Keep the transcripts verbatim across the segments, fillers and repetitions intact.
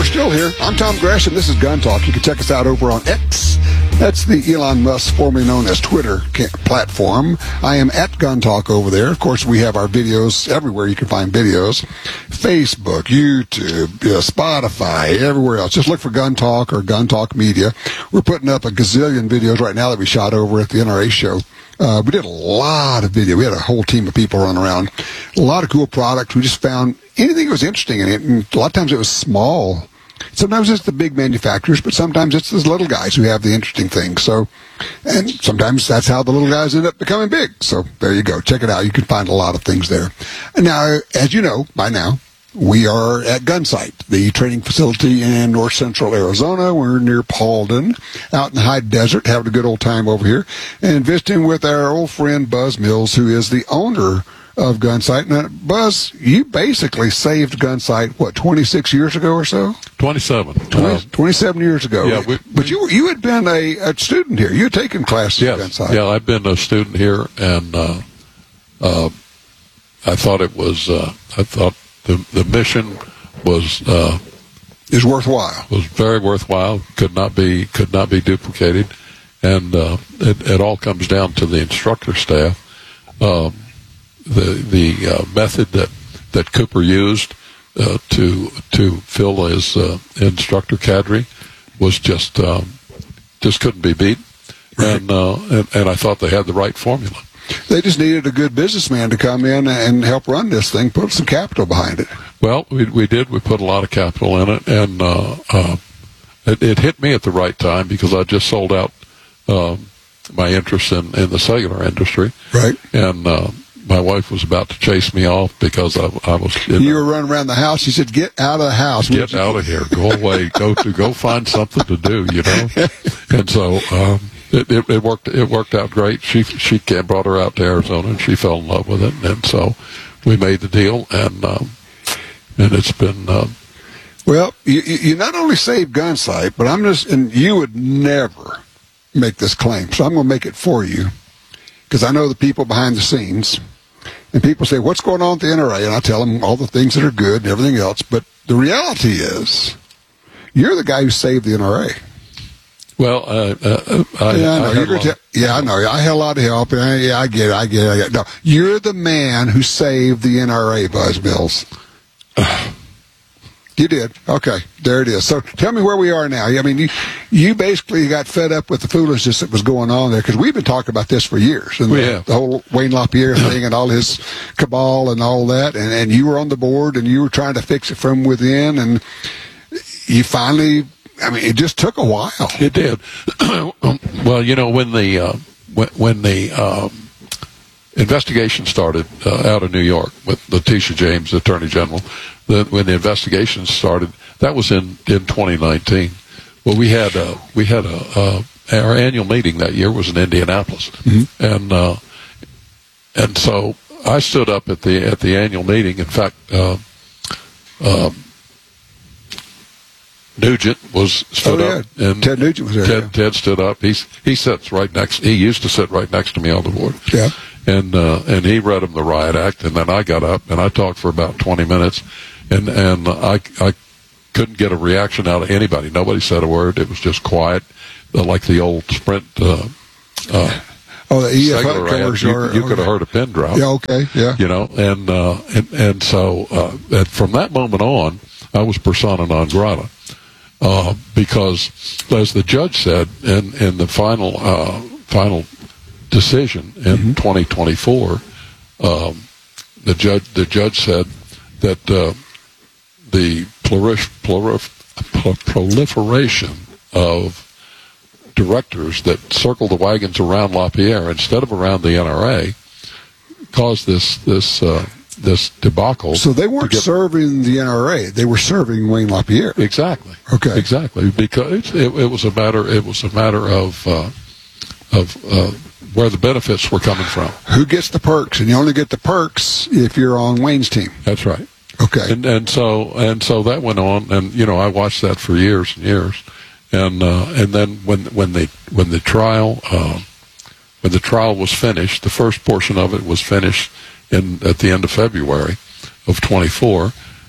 still here. I'm Tom Gresham. This is Gun Talk. You can check us out over on X. That's the Elon Musk, formerly known as Twitter platform. I am at Gun Talk over there. Of course, we have our videos everywhere you can find videos. Facebook, YouTube, uh, Spotify, everywhere else. Just look for Gun Talk or Gun Talk Media. We're putting up a gazillion videos right now that we shot over at the N R A show. Uh, we did a lot of video. We had a whole team of people running around. A lot of cool products. We just found anything that was interesting in it. And a lot of times it was small. Sometimes it's the big manufacturers, but sometimes it's the little guys who have the interesting things. So, and sometimes that's how the little guys end up becoming big. So there you go. Check it out. You can find a lot of things there. And now, as you know by now, we are at Gunsight, the training facility in north central Arizona. We're near Paulden, out in the high desert, having a good old time over here, and visiting with our old friend Buzz Mills, who is the owner of Gunsight. Now, Buzz, you basically saved Gunsight, what, twenty-six years ago or so? twenty-seven. twenty, Uh, twenty-seven years ago. Yeah, we, but you you had been a, a student here. You had taken classes yes, at Gunsight. Yeah, I've been a student here, and uh, uh, I thought it was, uh, I thought the the mission was uh, is worthwhile. Was very worthwhile. Could not be could not be duplicated, and uh, it, it all comes down to the instructor staff. Um, the the uh, method that, that Cooper used uh, to to fill his uh, instructor cadre was just um, just couldn't be beat, right. and, uh, and and I thought they had the right formula. They just needed a good businessman to come in and help run this thing, put some capital behind it. Well, we we did. We put a lot of capital in it, and uh, uh, it, it hit me at the right time because I just sold out um, my interest in, in the cellular industry, right, and. Uh, My wife was about to chase me off because I, I was. You, you know, were running around the house. She said, "Get out of the house! Get out of here! Go away! Go to go find something to do." You know, and so um, it, it, it worked. It worked out great. She she brought her out to Arizona, and she fell in love with it. And so we made the deal, and um, and it's been. Um, well, you you not only saved Gunsight, but I'm just, and you would never make this claim, so I'm going to make it for you because I know the people behind the scenes. And people say, what's going on at the N R A? And I tell them all the things that are good and everything else. But the reality is, you're the guy who saved the N R A. Well, uh, uh, I, yeah, I know. I You're te- yeah, I know. I had a lot of help. And I, yeah, I get it. I get it. I get it. No, you're the man who saved the N R A, Buzz Mills. You did. Okay, there it is. So tell me where we are now. I mean, you, you basically got fed up with the foolishness that was going on there because we've been talking about this for years. And we the, have. the whole Wayne LaPierre thing and all his cabal and all that. And, and you were on the board and you were trying to fix it from within. And you finally, I mean, it just took a while. It did. Well, you know, when the, uh, when, when the um, investigation started uh, out of New York with Letitia James, Attorney General, the, when the investigation started, that was in, in twenty nineteen. Well, we had a, we had a, uh, our annual meeting that year was in Indianapolis, mm-hmm. and uh, and so I stood up at the at the annual meeting. In fact, uh, um, Nugent was stood oh, yeah. up, and Ted Nugent was there. Ted, yeah. Ted stood up. He's he sits right next. He used to sit right next to me on the board. Yeah. And uh, and he read him the riot act, and then I got up and I talked for about twenty minutes, and and I I couldn't get a reaction out of anybody. Nobody said a word. It was just quiet, uh, like the old Sprint. Uh, uh, oh, the E F H ad. commercial. You, you could have heard a pin drop. Yeah. Okay. Yeah. You know, and uh, and and so uh, and from that moment on, I was persona non grata. Uh, because, as the judge said in, in the final uh, final decision in mm-hmm. twenty twenty-four, um, the judge the judge said that uh, the plurif- plurif- proliferation of directors that circled the wagons around LaPierre instead of around the N R A caused this this. Uh, this debacle. So they weren't get, serving the N R A; they were serving Wayne LaPierre. Exactly. Okay. Exactly, because it, it was a matter. It was a matter of uh, of uh, where the benefits were coming from. Who gets the perks? And you only get the perks if you're on Wayne's team. That's right. Okay. And and so and so that went on, and you know I watched that for years and years, and uh, and then when when the when the trial uh, when the trial was finished, the first portion of it was finished. In, at the end of February of twenty-four,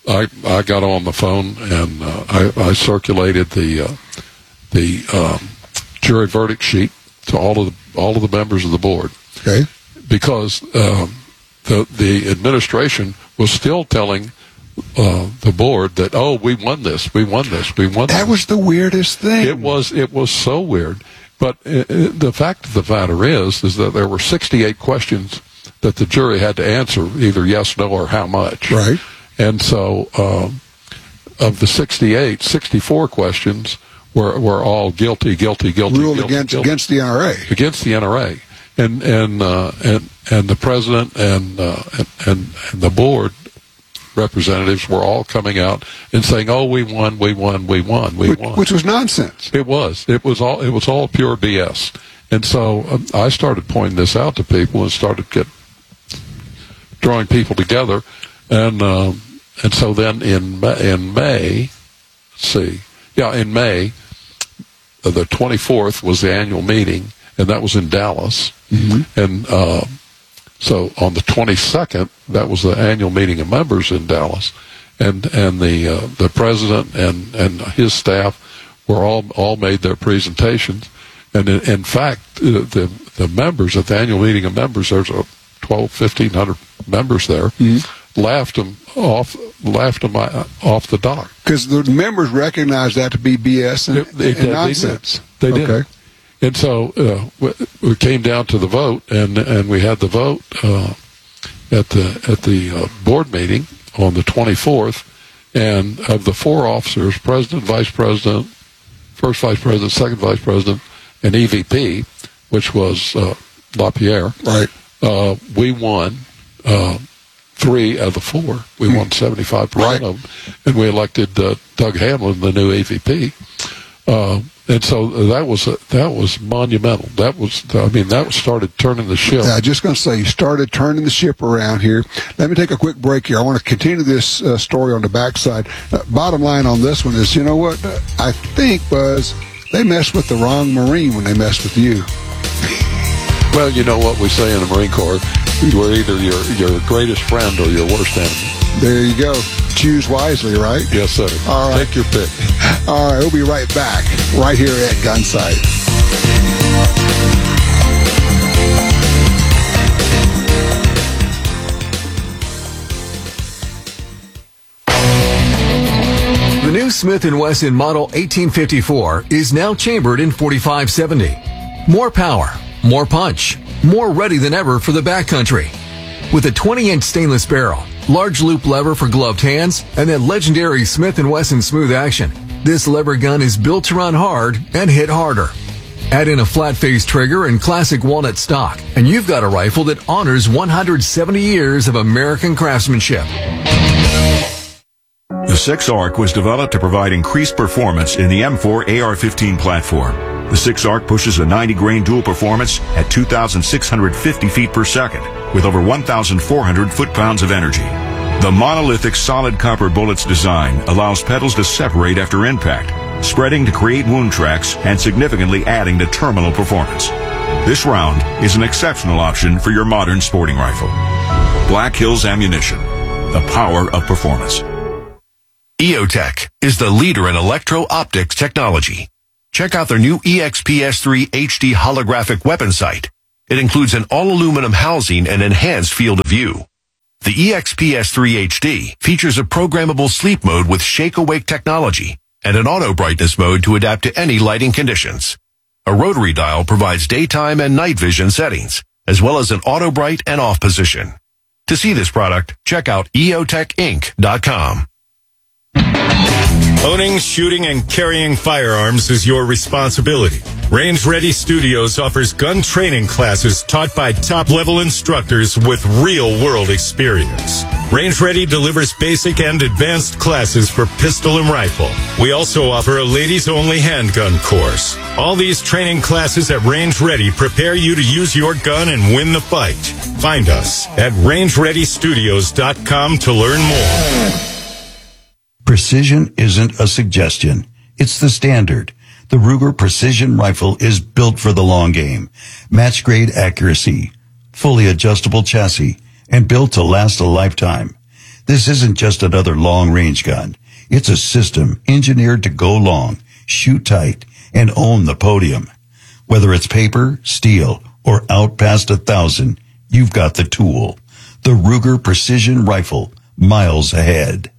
I I got on the phone and uh, I, I circulated the uh, the um, jury verdict sheet to all of the all of the members of the board. Okay. Because um, the the administration was still telling uh, the board that, oh, we won this, we won this, we won. That this. was the weirdest thing. It was it was so weird. But uh, the fact of the matter is, is that there were sixty-eight questions that the jury had to answer, either yes, no, or how much. Right. And so, um, of the sixty-eight, sixty-four questions were were all guilty, guilty, guilty, ruled guilty, against guilty, against the N R A. against the N R A, and and uh, and and the president and, uh, and and and the board representatives were all coming out and saying, "Oh, we won, we won, we won, we which, won," which was nonsense. It was. It was all. It was all pure B S. And so um, I started pointing this out to people and started get drawing people together, and um, and so then in in May, let's see, yeah, in May, uh, the twenty-fourth was the annual meeting, and that was in Dallas, mm-hmm. and uh, so on the twenty-second, that was the annual meeting of members in Dallas, and and the uh, the president and and his staff were all all made their presentations, and in, in fact, uh, the the members at the annual meeting of members, there's a twelve, fifteen hundred members there, mm-hmm. laughed them off, laughed them off the dock. Because the members recognized that to be B S and, It- they and did. nonsense. They did. Okay. And so uh, we- we came down to the vote, and and we had the vote uh, at the at the uh, board meeting on the twenty-fourth, and of the four officers, president, vice president, first vice president, second vice president, and E V P, which was uh, LaPierre, Right. uh, we won uh, three out of the four. We won seventy-five percent Right. of them, and we elected uh, Doug Hamlin, the new E V P. Uh, and so that was uh, that was monumental. That was, I mean, that started turning the ship. Yeah, just going to say, you started turning the ship around here. Let me take a quick break here. I want to continue this uh, story on the backside. Uh, bottom line on this one is, you know what? Uh, I think, Buzz, they messed with the wrong Marine when they messed with you. Well, you know what we say in the Marine Corps: we're either your your greatest friend or your worst enemy. There you go. Choose wisely, right? Yes, sir. All right. Take your pick. All right, we'll be right back, right here at Gunsight. The new Smith and Wesson Model eighteen fifty-four is now chambered in forty-five seventy. More power, more punch, more ready than ever for the backcountry. With a twenty-inch stainless barrel, large loop lever for gloved hands, and that legendary Smith and Wesson smooth action, this lever gun is built to run hard and hit harder. Add in a flat-face trigger and classic walnut stock, and you've got a rifle that honors one hundred seventy years of American craftsmanship. The six ARC was developed to provide increased performance in the M four A R fifteen platform. The six ARC pushes a ninety grain dual performance at two thousand six hundred fifty feet per second with over one thousand four hundred foot-pounds of energy. The monolithic solid copper bullet's design allows petals to separate after impact, spreading to create wound tracks and significantly adding to terminal performance. This round is an exceptional option for your modern sporting rifle. Black Hills Ammunition, the power of performance. EOTech is the leader in electro-optics technology. Check out their new E X P S three H D holographic weapon sight. It includes an all-aluminum housing and enhanced field of view. The E X P S three H D features a programmable sleep mode with shake-awake technology and an auto brightness mode to adapt to any lighting conditions. A rotary dial provides daytime and night vision settings, as well as an auto bright and off position. To see this product, check out E O tech inc dot com. Owning, shooting, and carrying firearms is your responsibility. Range Ready Studios offers gun training classes taught by top-level instructors with real-world experience. Range Ready delivers basic and advanced classes for pistol and rifle. We also offer a ladies-only handgun course. All these training classes at Range Ready prepare you to use your gun and win the fight. Find us at range ready studios dot com to learn more. Precision isn't a suggestion. It's the standard. The Ruger Precision Rifle is built for the long game. Match-grade accuracy, fully adjustable chassis, and built to last a lifetime. This isn't just another long-range gun. It's a system engineered to go long, shoot tight, and own the podium. Whether it's paper, steel, or out past a thousand, you've got the tool. The Ruger Precision Rifle, miles ahead.